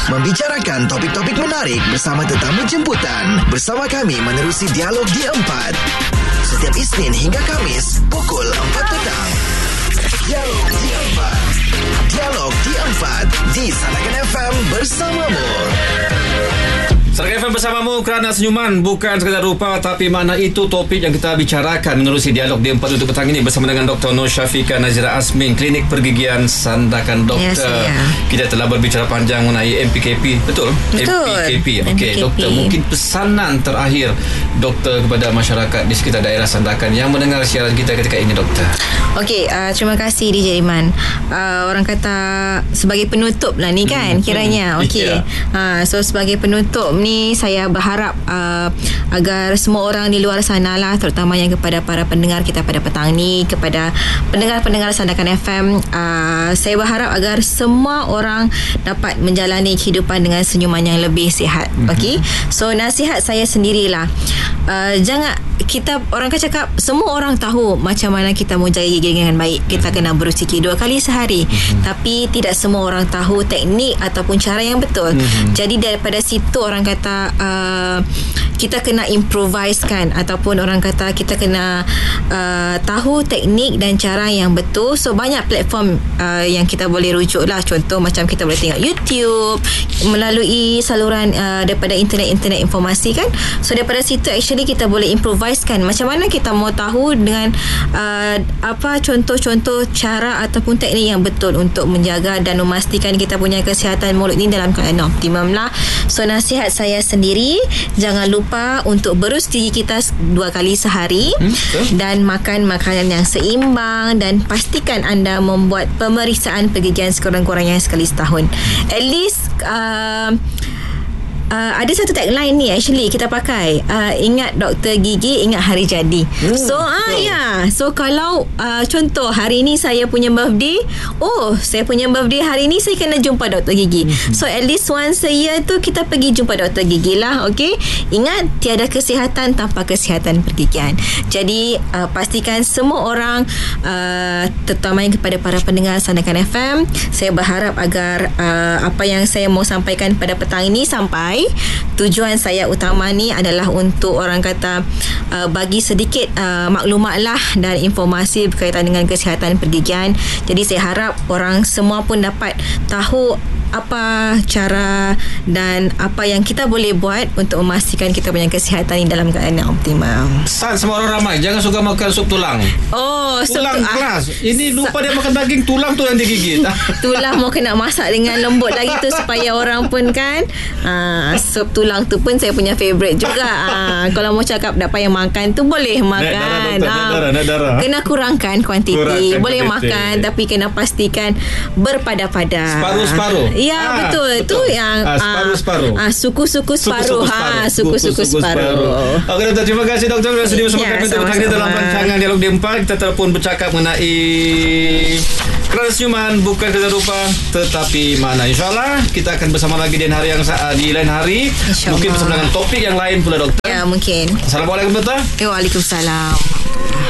membicarakan topik-topik menarik bersama tetamu jemputan. Bersama kami menerusi dialog di 4. Setiap Isnin hingga Kamis pukul 4 petang. Dialog di 4. Dialog di 4 di Sarakan FM bersamamu. Sarakan FM bersamamu kerana senyuman bukan sekadar rupa tapi makna. Itu topik yang kita bicarakan menerusi dialog di 4 untuk petang ini bersama dengan Dr. Nur Syafiqah Nazira Azmin, Klinik Pergigian Sandakan Doktor. Kita telah berbicara panjang mengenai MPKP. Betul? MPKP. Okey, doktor, mungkin pesanan terakhir doktor kepada masyarakat di sekitar daerah Sandakan yang mendengar siaran kita ketika ini, doktor. Okey, terima kasih DJ Iman. Orang kata sebagai penutup lah ni kan, kiranya. Okey. So sebagai penutup ni, saya berharap agar semua orang di luar sana lah, terutama yang kepada para pendengar kita pada petang ni, kepada pendengar-pendengar Sandakan FM, saya berharap agar semua orang dapat menjalani kehidupan dengan senyuman yang lebih sihat. Okey. So nasihat saya sendirilah, jangan, kita orang kan cakap semua orang tahu macam mana kita mau jaga gigi dengan baik. Kita kena berus gigi 2 kali sehari. Tapi tidak semua orang tahu teknik ataupun cara yang betul. Jadi daripada situ orang kata kita kena improvise kan, ataupun orang kata kita kena tahu teknik dan cara yang betul. So banyak platform yang kita boleh rujuk lah. Contoh macam kita boleh tengok YouTube melalui saluran daripada internet informasi kan. So daripada situ actually kita boleh improvise kan, macam mana kita mau tahu dengan apa contoh-contoh cara ataupun teknik yang betul untuk menjaga dan memastikan kita punya kesihatan mulut ni dalam keadaan optimum lah. So nasihat saya sendiri, jangan lupa untuk berus gigi kita 2 kali sehari dan makan makanan yang seimbang, dan pastikan anda membuat pemeriksaan pergigian sekurang-kurangnya sekali setahun. At least ada satu tagline ni actually kita pakai, ingat doktor gigi, ingat hari jadi. So kalau contoh hari ni saya punya birthday, saya punya birthday hari ni, saya kena jumpa doktor gigi. So at least once a year tu kita pergi jumpa doktor gigi lah. Okay, ingat, tiada kesihatan tanpa kesihatan pergigian. Jadi pastikan semua orang, terutama yang kepada para pendengar Sandakan FM, saya berharap agar apa yang saya mau sampaikan pada petang ini sampai. Tujuan saya utama ni adalah untuk orang kata bagi sedikit maklumat lah dan informasi berkaitan dengan kesihatan pergigian. Jadi saya harap orang semua pun dapat tahu apa cara dan apa yang kita boleh buat untuk memastikan kita punya kesihatan ini dalam keadaan yang optimal. Semua orang ramai jangan suka makan sup tulang. Tulang keras. Ini lupa dia makan daging, tulang tu yang digigit. Tulang mau kena masak dengan lembut lagi tu supaya orang pun kan. Sup tulang tu pun saya punya favourite juga. Kalau mau cakap tak payah makan tu boleh makan. Darah. Kena kurangkan kuantiti. Boleh makan tapi kena pastikan berpada-pada. Separuh-separuh. Ya, betul. Tu yang separuh-separuh. Suku-suku separuh. Suku-suku separuh. Okey, doktor, terima kasih doktor sudah sedia bersama kami petang ini dalam rancangan Dialog di 4. Kita telah bercakap mengenai kerana senyuman bukan sekadar rupa tetapi makna. InsyaAllah kita akan bersama lagi di lain hari. Mungkin bersama dengan topik yang lain pula, doktor. Ya, mungkin. Assalamualaikum, doktor. Waalaikumsalam.